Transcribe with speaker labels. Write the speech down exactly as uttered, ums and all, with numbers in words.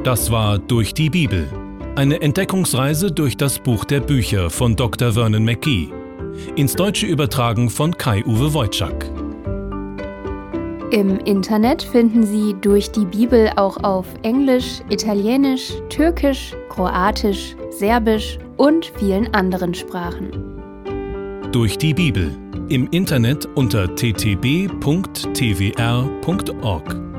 Speaker 1: Das war Durch die Bibel. Eine Entdeckungsreise durch das Buch der Bücher von Doktor Vernon McGee. Ins Deutsche übertragen von Kai-Uwe Wojczak.
Speaker 2: Im Internet finden Sie Durch die Bibel auch auf Englisch, Italienisch, Türkisch, Kroatisch, Serbisch und vielen anderen Sprachen.
Speaker 1: Durch die Bibel. Im Internet unter t t b punkt t w r punkt org.